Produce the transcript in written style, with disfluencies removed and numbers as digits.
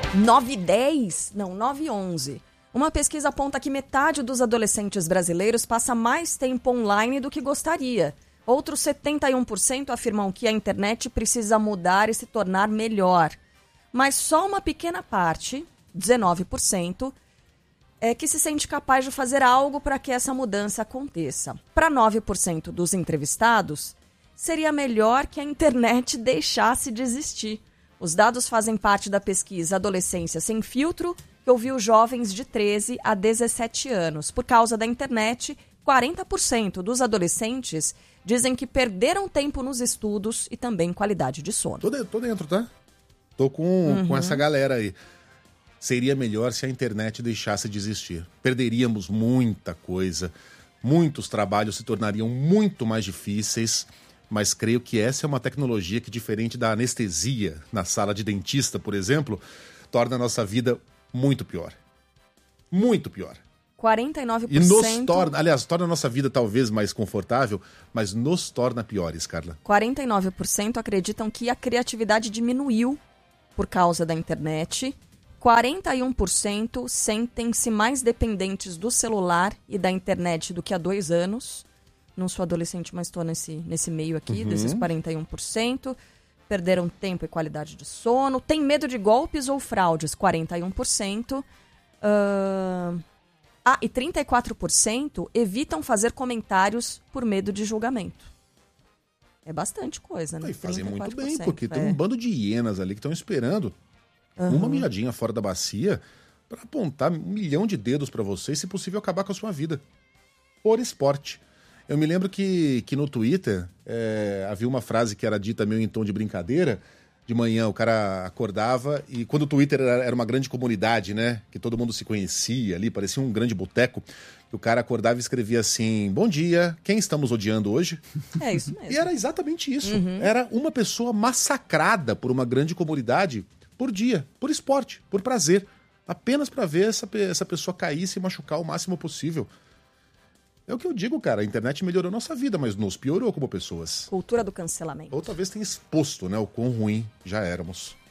9,10? Não, 9,11. Uma pesquisa aponta que metade dos adolescentes brasileiros passa mais tempo online do que gostaria. Outros 71% afirmam que a internet precisa mudar e se tornar melhor. Mas só uma pequena parte, 19%, é que se sente capaz de fazer algo para que essa mudança aconteça. Para 9% dos entrevistados, seria melhor que a internet deixasse de existir. Os dados fazem parte da pesquisa Adolescência Sem Filtro, que ouviu jovens de 13 a 17 anos. Por causa da internet, 40% dos adolescentes dizem que perderam tempo nos estudos e também qualidade de sono. Tô dentro, tá? Tô com essa galera aí. Seria melhor se a internet deixasse de existir. Perderíamos muita coisa, muitos trabalhos se tornariam muito mais difíceis, mas creio que essa é uma tecnologia que, diferente da anestesia na sala de dentista, por exemplo, torna a nossa vida muito pior. Muito pior. 49%. E nos torna, aliás, torna a nossa vida talvez mais confortável, mas nos torna piores, Carla. 49% acreditam que a criatividade diminuiu por causa da internet. 41% sentem-se mais dependentes do celular e da internet do que há 2 anos. Não sou adolescente, mas estou nesse meio aqui, desses 41%. Perderam tempo e qualidade de sono. Tem medo de golpes ou fraudes? 41%. E 34% evitam fazer comentários por medo de julgamento. É bastante coisa, né? E fazem muito bem, porque tem um bando de hienas ali que estão esperando uma mijadinha fora da bacia para apontar 1 milhão de dedos para você e, se possível, acabar com a sua vida. Por esporte. Eu me lembro que no Twitter havia uma frase que era dita meio em tom de brincadeira. De manhã o cara acordava e quando o Twitter era uma grande comunidade, né? Que todo mundo se conhecia ali, parecia um grande boteco. O cara acordava e escrevia assim: bom dia, quem estamos odiando hoje? É isso mesmo. E era exatamente isso. Era uma pessoa massacrada por uma grande comunidade por dia, por esporte, por prazer. Apenas para ver essa pessoa cair e se machucar o máximo possível. É o que eu digo, cara. A internet melhorou nossa vida, mas nos piorou como pessoas. Cultura do cancelamento. Ou talvez tenha exposto, né, o quão ruim já éramos.